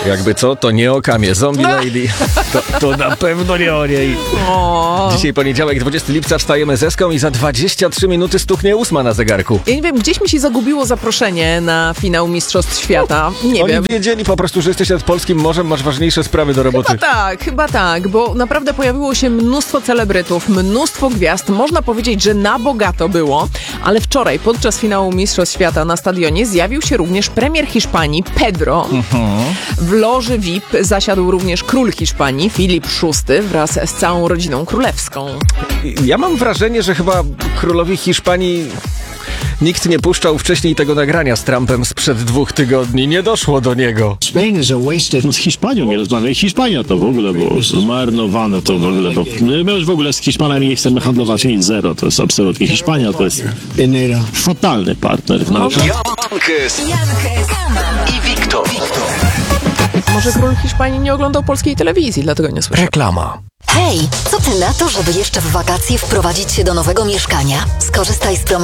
Jakby co, to nie o Kamie. Zombie Lady. To na pewno nie o niej. Dzisiaj poniedziałek, 20 lipca, wstajemy z Eską i za 23 minuty stuknie 8 na zegarku. Ja nie wiem, gdzieś mi się zagubiło zaproszenie na finał Mistrzostw Świata. Nie Oni wiem. wiedzieli po prostu, że jesteś nad polskim morzem, masz ważniejsze sprawy do roboty. Chyba tak, bo naprawdę pojawiło się mnóstwo celebrytów, mnóstwo gwiazd. Można powiedzieć, że na bogato było, ale wczoraj podczas finału Mistrzostw Świata na stadionie zjawił się również premier Hiszpanii Pedro. W loży VIP zasiadł również król Hiszpanii Filip VI wraz z całą rodziną królewską. Ja mam wrażenie, że chyba królowi Hiszpanii nikt nie puszczał wcześniej tego nagrania z Trumpem sprzed 2 tygodni. Nie doszło do niego. Spain is a wasted... No z Hiszpanią nie rozmawiaj. Hiszpania to w ogóle było zmarnowane to w ogóle. Bo my już w ogóle z Hiszpanami nie chcemy handlować nic, zero. To jest absolutnie. Hiszpania to jest fatalny partner w nauce. Jankes i Wiktor. Może król Hiszpanii nie oglądał polskiej telewizji, dlatego nie słyszał. Reklama. Hej, co ty na to, żeby jeszcze w wakacje wprowadzić się do nowego mieszkania? Skorzystaj z promocji